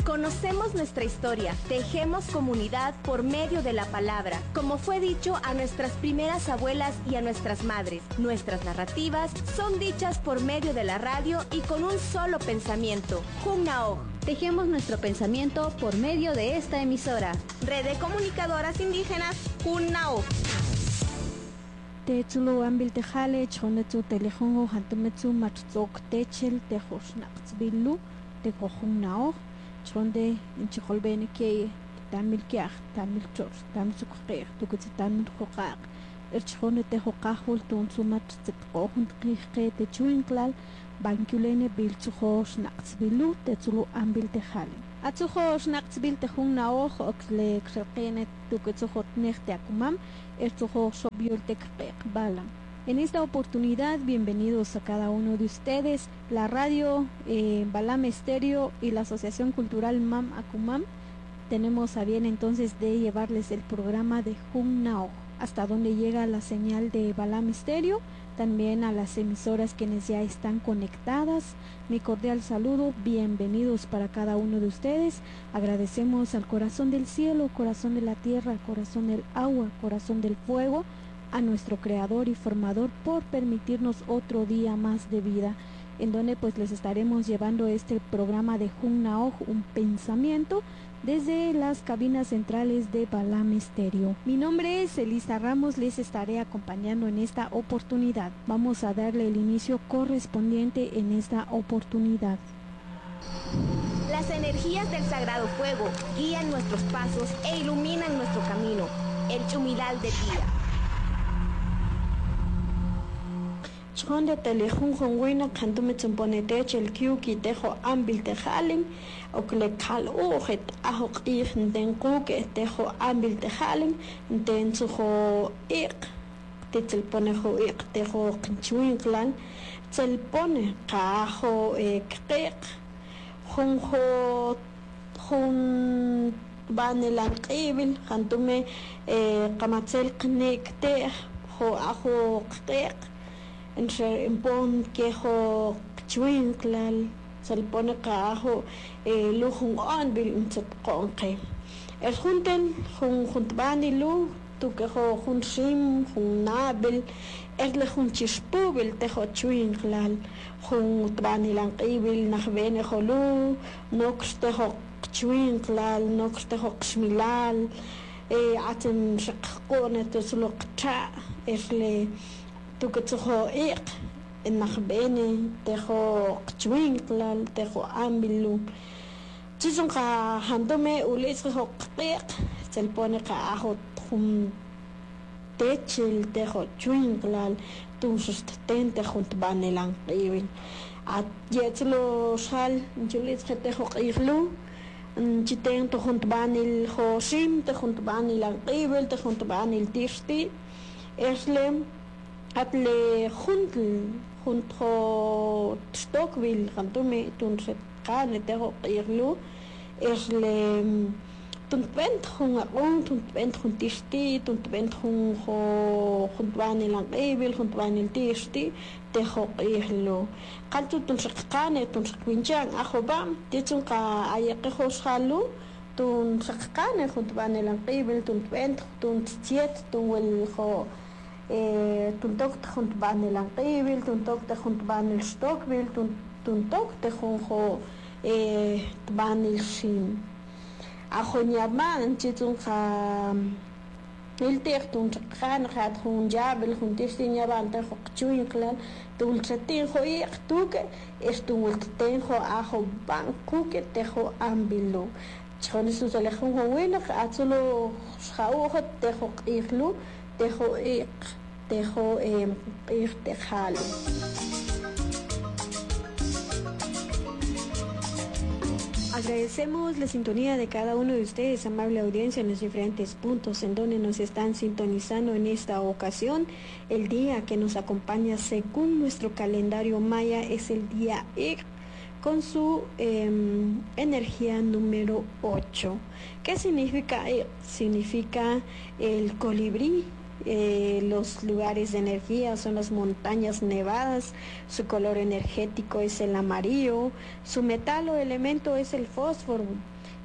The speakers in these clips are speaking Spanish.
Conocemos nuestra historia, tejemos comunidad por medio de la palabra, como fue dicho a nuestras primeras abuelas y a nuestras madres. Nuestras narrativas son dichas por medio de la radio y con un solo pensamiento, Junnaoj. Tejemos nuestro pensamiento por medio de esta emisora. Red de Comunicadoras Indígenas, Junnaoj. Techulu ambil tejale, chonetu telejongo, hantumetsu matzok techel, tejos naqtzbilu, tejo Junnaoj. Chonde inchikolbene ke tamil kiach tamil chor tamil sukqeq tukut tamil qoqaq erchone te qoqahul tun sumat tqohun tqiqe te chuinklal bankulene bil tsukhos naqsbilu te tsulu ambil te khali atsukhos naqsbil te Junnaoj okle krqene tukut tsukot nexte akumam ertsukhos sobiul te qeq balam. En esta oportunidad, bienvenidos a cada uno de ustedes, la radio Balam Estéreo y la Asociación Cultural Mam Akumam. Tenemos a bien entonces de llevarles el programa de Junnaoj, hasta donde llega la señal de Balam Estéreo, también a las emisoras quienes ya están conectadas. Mi cordial saludo, bienvenidos para cada uno de ustedes. Agradecemos al corazón del cielo, corazón de la tierra, corazón del agua, corazón del fuego, a nuestro creador y formador por permitirnos otro día más de vida, en donde pues les estaremos llevando este programa de Junnaoj, un pensamiento, desde las cabinas centrales de Balam Estéreo. Mi nombre es Elisa Ramos, les estaré acompañando en esta oportunidad. Vamos a darle el inicio correspondiente en esta oportunidad. Las energías del Sagrado Fuego guían nuestros pasos e iluminan nuestro camino. El Chumilal del día. Chonde telejun jongwina kantume tsumpone techel kiuki tejo ambil tejalim okle kal ujet aho qih den kuke tejo ambil tejalim den tsuho iq tetel pone ho iq tejo qinchwinklan tel pone qaho qiq hun banelan qibil kantume qamatzel qnek te ho aho qiq entre impon quejo chuinklal salpone cajo lujun on bil insetqonqe es junten juntbani lu tu quejo jun sim jun nabil es le jun chispubil tejo chuinklal jun tbani lanqibil nahbene jolu nox tejo chuinklal nox tejo xmilal aten shaqone tesluqta es le tukutsuho iq nahbene tejo qchwinklal tejo ambilu chisunqa handome ulisho qiq selpone qaajo khum techil tejo chwinklal tunsusten tejo tbanelan qibin at yetlo shal julis tejo qiglu chiten tejo tbanil hosim tejo tbanilan qibel tejo tbanil tishti esle atle junto Stockville cantume tunset cane tejo irlu esle tuntvent jun tisti tuntvent jun juntwan el anqebil juntwan el tisti tejo irlu qaltu tunsaqane tunsakwinjan ajobam tichun qa ayeqo xalu tunsaqane juntwan el anqebil tuntvent tuntsiet tunwel jo tuntok junt banel anqibil tuntok junt banel Stockville tuntok junjo banel sim ajonyaman chitun kha iltek tun khan khat jun jabel jun tistinya ban ta chuin klan tun chatin khoi tuke estun ten jo ajo ban kuke te jo ambilu chon su sale jun wena atsulo khau te jo irlu tejo irtejalo. Agradecemos la sintonía de cada uno de ustedes, amable audiencia, en los diferentes puntos en donde nos están sintonizando en esta ocasión. El día que nos acompaña según nuestro calendario maya es el día Ir, con su energía número 8. ¿Qué significa Ir? Significa el colibrí. Los lugares de energía son las montañas nevadas, su color energético es el amarillo, su metal o elemento es el fósforo,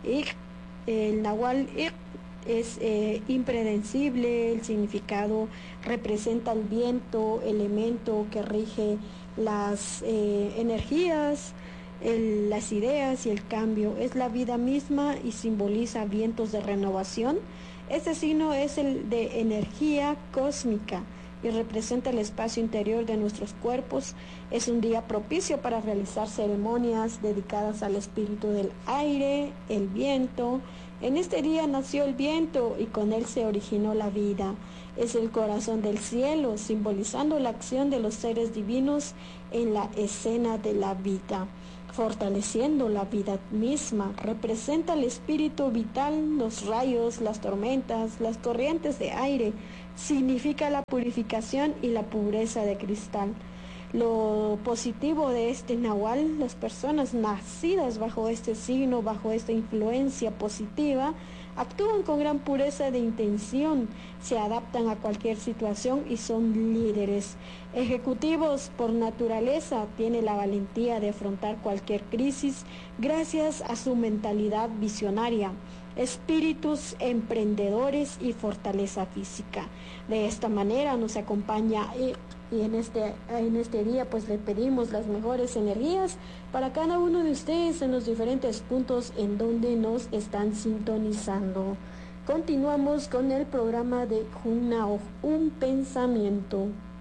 Ik. El nahual Ik es impredecible. El significado representa el viento, elemento que rige las energías, las ideas y el cambio. Es la vida misma y simboliza vientos de renovación. Este signo es el de energía cósmica y representa el espacio interior de nuestros cuerpos. Es un día propicio para realizar ceremonias dedicadas al espíritu del aire, el viento. En este día nació el viento y con él se originó la vida. Es el corazón del cielo, simbolizando la acción de los seres divinos en la escena de la vida, fortaleciendo la vida misma. Representa el espíritu vital, los rayos, las tormentas, las corrientes de aire. Significa la purificación y la pureza de cristal. Lo positivo de este nahual, las personas nacidas bajo este signo, bajo esta influencia positiva, actúan con gran pureza de intención, se adaptan a cualquier situación y son líderes. Ejecutivos por naturaleza, tienen la valentía de afrontar cualquier crisis gracias a su mentalidad visionaria. Espíritus emprendedores y fortaleza física. De esta manera nos acompaña y en este día pues le pedimos las mejores energías para cada uno de ustedes en los diferentes puntos en donde nos están sintonizando. Continuamos con el programa de Junnao, un pensamiento.